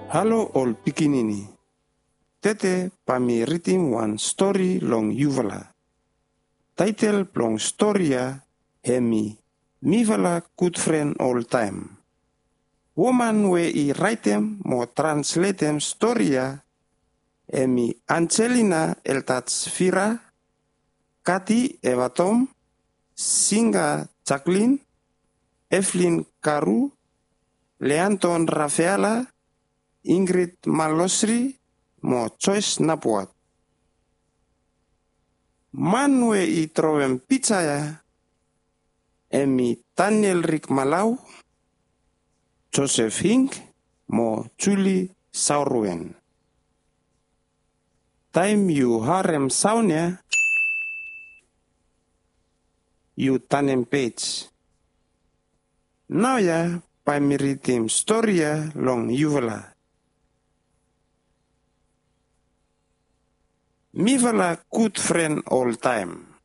Halo ol pikinini. Tete pami writing one story long yuvala. Title plong storya hemi mivala good friend all time. Woman we I write them mo translate them storya hemi Angelina Eltatsfira, Kati Evatom, Singa Jacqueline, Evelyn Karu, Leanton Rafaela, Ingrid Malosri, mo Joyce Napuat. Manwe I trowem pizzaya, emi Daniel Rick Malau, Joseph Hink, mo Julie Saurwen. Time you harem saunya, you tanem page. Now ya, pamiritim storya long yuvala. Mivala good friend all time.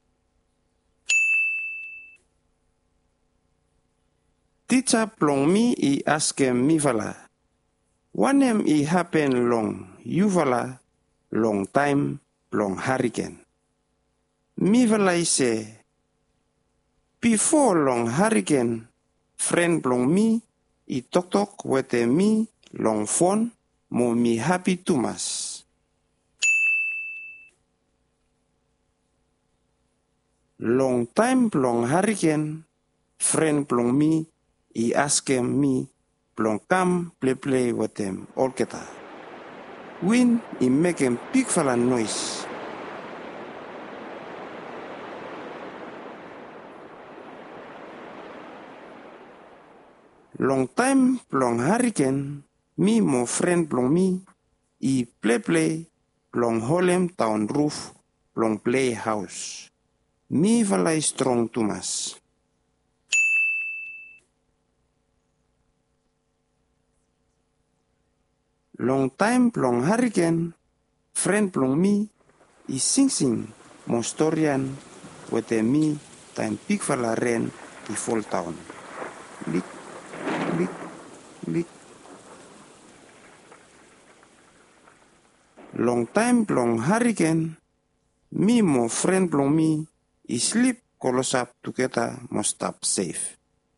Teacher plong mi I askem mivala. Wanem I happen long yuvala long time long hurricane. Mivala I say, before long hurricane, friend plong mi I tok wete mi long phone mo mi happy tumas. Long time plong hurricane, friend plong mi, I ask him me, plong come play with them all keta. Wind I make him big fella noise. Long time plong hurricane, me mo friend plong mi, I play plong holem town roof, plong play house. Mi valai strong tumas. Long time plong hurricane, friend plong mi, I sing mo storian wete mi time big vala rain I fall town. Lik, lik, lik. Long time plong hurricane, mi mo friend plong mi, I sleep close up together must stop safe.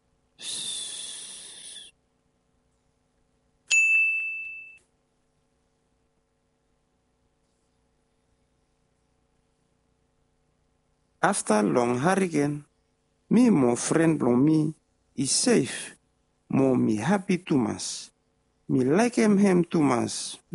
After long hurricane, me mo friend plong mi is safe. Mo mi happy too much. Me like him too much.